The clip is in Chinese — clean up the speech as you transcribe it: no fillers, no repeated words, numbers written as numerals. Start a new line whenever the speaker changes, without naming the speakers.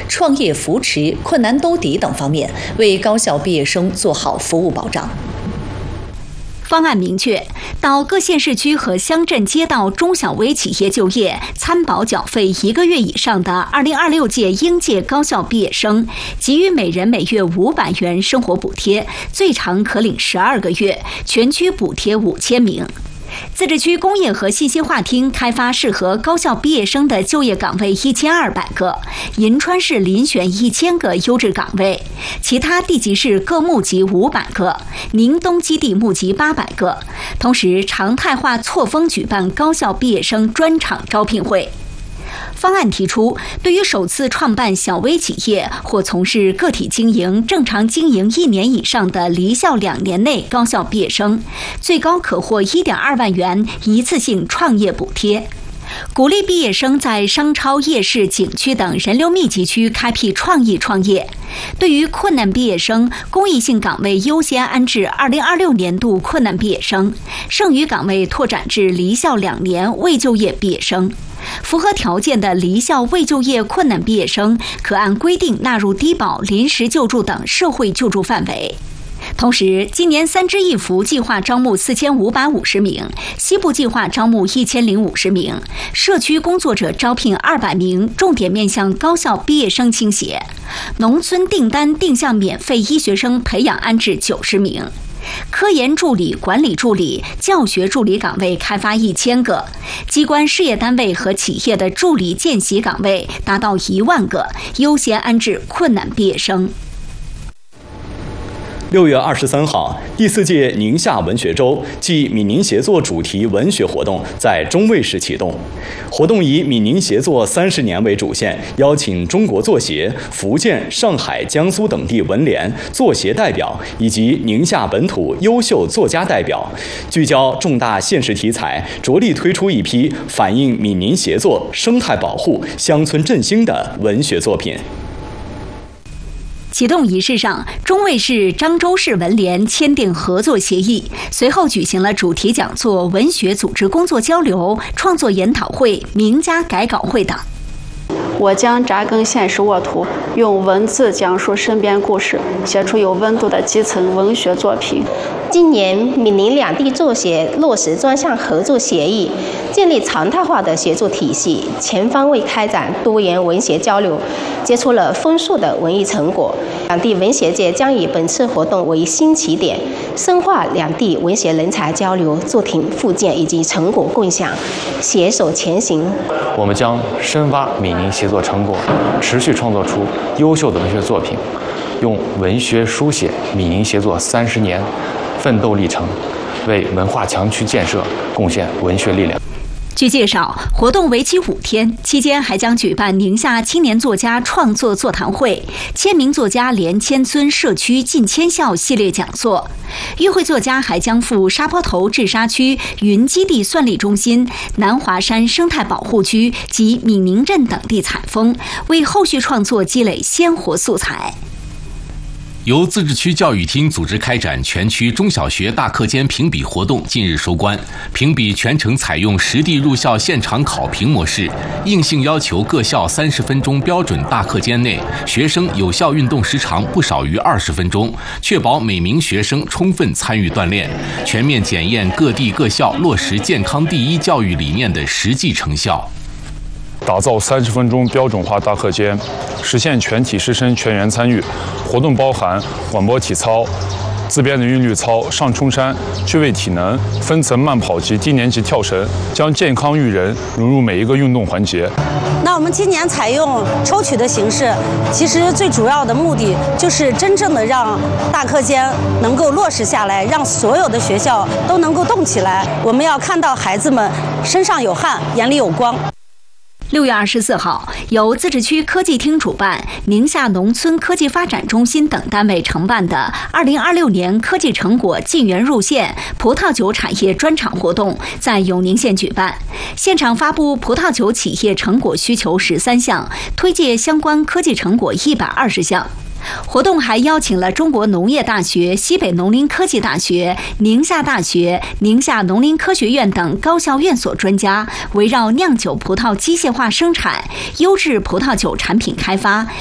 创业扶持、困难兜底等方面，为高校毕业生做好服务保障。
方案明确，到各县市区和乡镇街道中小微企业就业参保缴费1个月以上的2026届应届高校毕业生，给予每人每月500元生活补贴，最长可领12个月，全区补贴5000名。自治区工业和信息化厅开发适合高校毕业生的就业岗位1200个，银川市遴选1000个优质岗位，其他地级市各募集500个，宁东基地募集800个。同时，常态化错峰举办高校毕业生专场招聘会。方案提出，对于首次创办小微企业或从事个体经营、正常经营1年以上的离校2年内高校毕业生，最高可获1.2万元一次性创业补贴。鼓励毕业生在商超、夜市、景区等人流密集区开辟创意创业。对于困难毕业生，公益性岗位优先安置2026年度困难毕业生，剩余岗位拓展至离校2年未就业毕业生。符合条件的离校未就业困难毕业生，可按规定纳入低保、临时救助等社会救助范围。同时，今年3支一扶计划招募4550名，西部计划招募1050名，社区工作者招聘200名，重点面向高校毕业生倾斜。农村订单定向免费医学生培养安置90名。科研助理、管理助理、教学助理岗位开发1000个，机关事业单位和企业的助理见习岗位达到1万个，优先安置困难毕业生。
6月23号，第4届宁夏文学周暨闽宁协作主题文学活动在中卫市启动。活动以闽宁协作30年为主线，邀请中国作协、福建、上海、江苏等地文联、作协代表以及宁夏本土优秀作家代表，聚焦重大现实题材，着力推出一批反映闽宁协作、生态保护、乡村振兴的文学作品。
启动仪式上，中卫市、漳州市文联签订合作协议，随后举行了主题讲座、文学组织工作交流、创作研讨会、名家改稿会等。
我将扎根现实沃土，用文字讲述身边故事，写出有温度的基层文学作品。
今年，闽宁两地作协落实专项合作协议，建立常态化的协作体系，全方位开展多元文学交流，结出了丰硕的文艺成果。两地文学界将以本次活动为新起点，深化两地文学人才交流、作品复健以及成果共享，携手前行。
我们将深挖闽宁协作成果，持续创作出优秀的文学作品，用文学书写闽宁协作30年奋斗历程，为文化强区建设贡献文学力量。
据介绍，活动为期5天，期间还将举办宁夏青年作家创作座谈会、签名作家连千村社区进千校系列讲座。与会作家还将赴沙坡头治沙区云基地算力中心、南华山生态保护区及闽宁镇等地采风，为后续创作积累鲜活素材。
由自治区教育厅组织开展全区中小学大课间评比活动近日收官，评比全程采用实地入校现场考评模式，硬性要求各校30分钟标准大课间内，学生有效运动时长不少于20分钟，确保每名学生充分参与锻炼，全面检验各地各校落实健康第一教育理念的实际成效。
打造30分钟标准化大课间，实现全体师生全员参与。活动包含广播体操、自编的韵律操、上冲山、趣味体能、分层慢跑及低年级跳绳，将健康育人融入每一个运动环节。
那我们今年采用抽取的形式，其实最主要的目的就是真正的让大课间能够落实下来，让所有的学校都能够动起来。我们要看到孩子们身上有汗，眼里有光。
6月24号，由自治区科技厅主办、宁夏农村科技发展中心等单位承办的2026年科技成果进园入县葡萄酒产业专场活动在永宁县举办，现场发布葡萄酒企业成果需求13项，推介相关科技成果120项。活动还邀请了中国农业大学、西北农林科技大学、宁夏大学、宁夏农林科学院等高校院所专家，围绕酿酒葡萄机械化生产、优质葡萄酒产品开发、